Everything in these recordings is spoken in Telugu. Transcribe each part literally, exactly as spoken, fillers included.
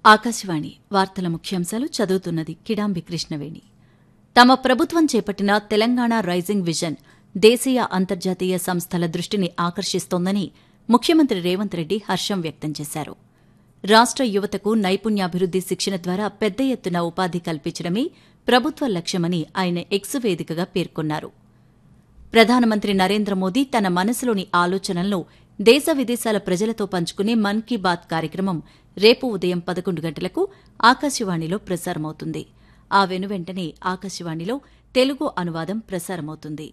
ఆకాశవాణి వార్తల ముఖ్యాంశాలు చదువుతున్నది కిడాంబి కృష్ణవేణి. తమ ప్రభుత్వం చేపట్టిన తెలంగాణ రైజింగ్ విజన్ దేశీయ అంతర్జాతీయ సంస్థల దృష్టిని ఆకర్షిస్తోందని ముఖ్యమంత్రి రేవంత్ రెడ్డి హర్షం వ్యక్తం చేశారు. రాష్ట యువతకు నైపుణ్యాభివృద్ది శిక్షణ ద్వారా పెద్ద ఎత్తున ఉపాధి కల్పించడమే ప్రభుత్వ లక్ష్యమని ఆయన ఎక్స్ వేదికగా పేర్కొన్నారు. ప్రధానమంత్రి నరేంద్ర మోదీ తన మనసులోని ఆలోచనలను దేశ విదేశాల ప్రజలతో పంచుకునే మన్ కీ బాత్ కార్యక్రమం రేపు ఉదయం పదకొండు గంటలకు ఆకాశవాణిలో ప్రసారమవుతుంది. ఆ వెనువెంటనే ఆకాశవాణిలో తెలుగు అనువాదం ప్రసారమవుతుంది.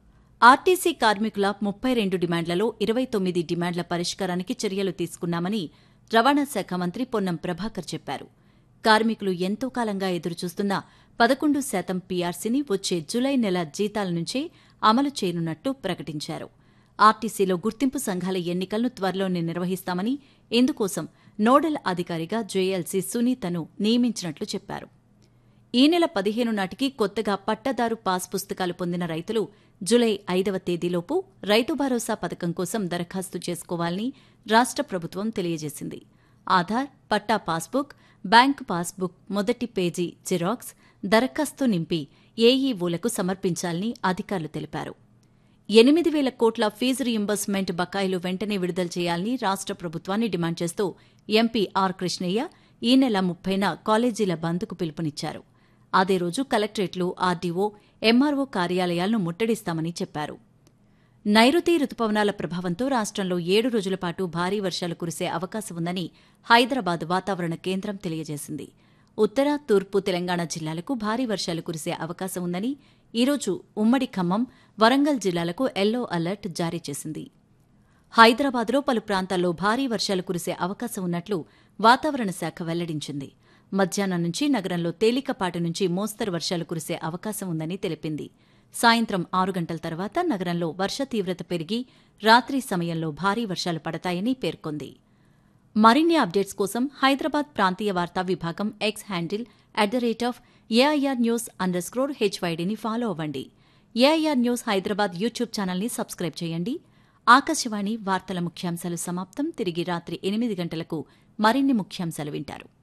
ఆర్టీసీ కార్మికుల ముప్పై రెండు డిమాండ్లలో ఇరవై తొమ్మిది డిమాండ్ల పరిష్కారానికి చర్యలు తీసుకున్నామని రవాణా శాఖ మంత్రి పొన్నం ప్రభాకర్ చెప్పారు. కార్మికులు ఎంతో కాలంగా ఎదురుచూస్తున్న పదకొండు శాతం పీఆర్సీని వచ్చే జులై నెల జీతాల నుంచే అమలు చేయనున్నట్టు ప్రకటించారు. ఆర్టీసీలో గుర్తింపు సంఘాల ఎన్నికలను త్వరలోనే నిర్వహిస్తామని, ఇందుకోసం నోడల్ అధికారిగా జేఎల్సీ సునీతను నియమించినట్లు చెప్పారు. ఈ నెల పదిహేను నాటికి కొత్తగా పట్టాదారు పాస్ పుస్తకాలు పొందిన రైతులు జులై ఐదవ తేదీలోపు రైతు భరోసా పథకం కోసం దరఖాస్తు చేసుకోవాలని రాష్ట ప్రభుత్వం తెలియజేసింది. ఆధార్, పట్టా పాస్బుక్, బ్యాంకు పాస్బుక్ మొదటి పేజీ జిరాక్స్, దరఖాస్తు నింపి ఏఈఓలకు సమర్పించాలని అధికారులు తెలిపారు. ఎనిమిది వేల కోట్ల ఫీజు రీయింబర్స్మెంట్ బకాయిలు వెంటనే విడుదల చేయాలని రాష్ట ప్రభుత్వాన్ని డిమాండ్ చేస్తూ ఎంపీ ఆర్ కృష్ణయ్య ఈ నెల ముప్పైన కాలేజీల బంద్కు పిలుపునిచ్చారు. అదే రోజు కలెక్టరేట్లు, ఆర్డీఓ, ఎంఆర్ఓ కార్యాలయాలను ముట్టడిస్తామని చెప్పారు. నైరుతి రుతుపవనాల ప్రభావంతో రాష్టంలో ఏడు రోజుల పాటు భారీ వర్షాలు కురిసే అవకాశం ఉందని హైదరాబాద్ వాతావరణ కేంద్రం తెలియజేసింది. ఉత్తర, తూర్పు తెలంగాణ జిల్లాలకు భారీ వర్షాలు కురిసే అవకాశం ఉందని ఈరోజు ఉమ్మడి ఖమ్మం, వరంగల్ జిల్లాలకు ఎల్లో అలర్ట్ జారీ చేసింది. హైదరాబాద్లో పలు ప్రాంతాల్లో భారీ వర్షాలు కురిసే అవకాశం ఉన్నట్లు వాతావరణ శాఖ వెల్లడించింది. మధ్యాహ్నం నుంచి నగరంలో తేలికపాటి నుంచి మోస్తరు వర్షాలు కురిసే అవకాశం ఉందని తెలిపింది. సాయంత్రం ఆరు గంటల తర్వాత నగరంలో వర్ష తీవ్రత పెరిగి రాత్రి సమయంలో భారీ వర్షాలు పడతాయని పేర్కొంది. మరిన్ని అప్డేట్స్ కోసం హైదరాబాద్ ప్రాంతీయ వార్తా విభాగం X handle at the rate of AIR news under స్క్రోర్ హెచ్వైడీని follow అవ్వండి. ఏఐఆర్ న్యూస్ హైదరాబాద్ యూట్యూబ్ ఛానల్ని సబ్స్క్రైబ్ చేయండి. ఆకాశవాణి వార్తల ముఖ్యాంశాలు సమాప్తం. తిరిగి రాత్రి ఎనిమిది గంటలకు మరిన్ని ముఖ్యాంశాలు వింటారు.